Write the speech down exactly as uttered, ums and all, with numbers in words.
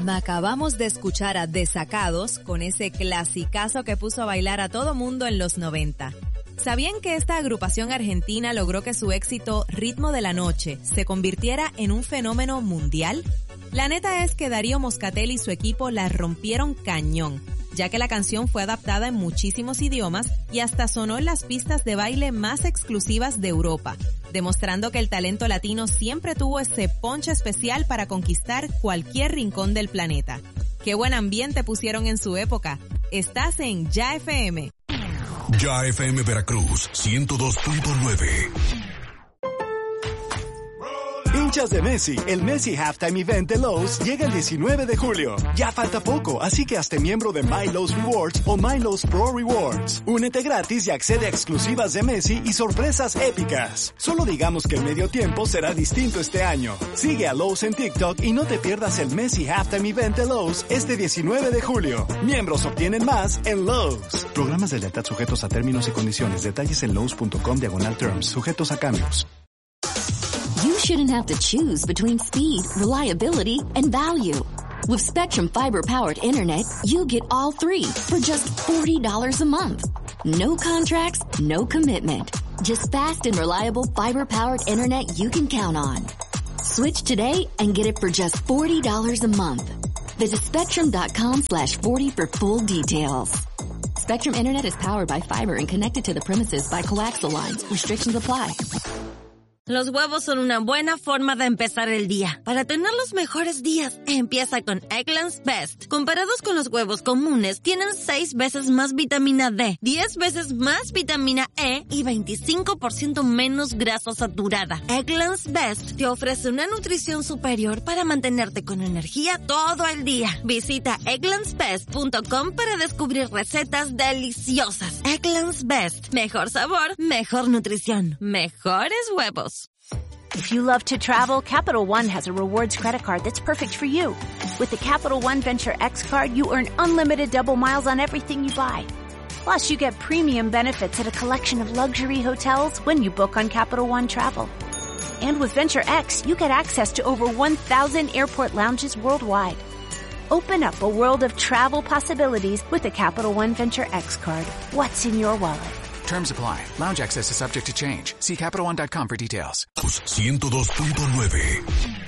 Acabamos de escuchar a Desacados con ese clasicazo que puso a bailar a todo mundo en los noventa. ¿Sabían que esta agrupación argentina logró que su éxito Ritmo de la Noche se convirtiera en un fenómeno mundial? La neta es que Darío Moscatel y su equipo la rompieron cañón, ya que la canción fue adaptada en muchísimos idiomas y hasta sonó en las pistas de baile más exclusivas de Europa, demostrando que el talento latino siempre tuvo ese punch especial para conquistar cualquier rincón del planeta. ¡Qué buen ambiente pusieron en su época! Estás en Ya F M. Ya F M Veracruz, ciento dos punto nueve. Hinchas de Messi, el Messi Halftime Event de Lowe's llega el diecinueve de julio. Ya falta poco, así que hazte miembro de My Lowe's Rewards o My Lowe's Pro Rewards. Únete gratis y accede a exclusivas de Messi y sorpresas épicas. Solo digamos que el medio tiempo será distinto este año. Sigue a Lowe's en TikTok y no te pierdas el Messi Halftime Event de Lowe's este diecinueve de julio. Miembros obtienen más en Lowe's. Programas de lealtad sujetos a términos y condiciones. Detalles en lowes.com diagonal terms. Sujetos a cambios. You shouldn't have to choose between speed, reliability, and value. With Spectrum Fiber-powered internet, you get all three for just forty dollars a month. No contracts, no commitment. Just fast and reliable fiber-powered internet you can count on. Switch today and get it for just forty dollars a month. Visit spectrum.com slash 40 for full details. Spectrum Internet is powered by fiber and connected to the premises by coaxial lines. Restrictions apply. Los huevos son una buena forma de empezar el día. Para tener los mejores días, empieza con Eggland's Best. Comparados con los huevos comunes, tienen seis veces más vitamina D, diez veces más vitamina E y veinticinco por ciento menos grasa saturada. Eggland's Best te ofrece una nutrición superior para mantenerte con energía todo el día. Visita egglands best punto com para descubrir recetas deliciosas. Eggland's Best. Mejor sabor, mejor nutrición, mejores huevos. If you love to travel, Capital One has a rewards credit card that's perfect for you. With the Capital One Venture X card, you earn unlimited double miles on everything you buy. Plus, you get premium benefits at a collection of luxury hotels when you book on Capital One Travel. And with Venture X, you get access to over one thousand airport lounges worldwide. Open up a world of travel possibilities with the Capital One Venture X card. What's in your wallet? Terms apply. Lounge access is subject to change. See Capital One dot com for details. ciento dos punto nueve.